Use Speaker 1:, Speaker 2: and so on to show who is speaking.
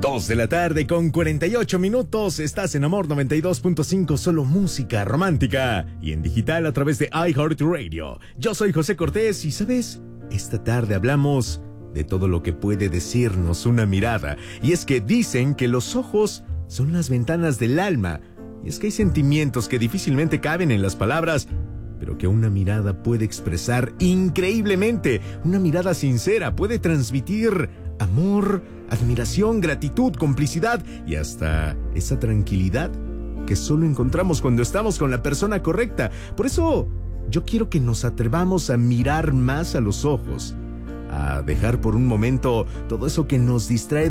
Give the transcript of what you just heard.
Speaker 1: 2:48 p.m. Estás en Amor 92.5, solo música romántica. Y en digital a través de iHeartRadio. Yo soy José Cortés y, ¿sabes? Esta tarde hablamos de todo lo que puede decirnos una mirada. Y es que dicen que los ojos son las ventanas del alma. Y es que hay sentimientos que difícilmente caben en las palabras, pero que una mirada puede expresar increíblemente. Una mirada sincera puede transmitir amor, admiración, gratitud, complicidad y hasta esa tranquilidad que solo encontramos cuando estamos con la persona correcta. Por eso yo quiero que nos atrevamos a mirar más a los ojos, a dejar por un momento todo eso que nos distrae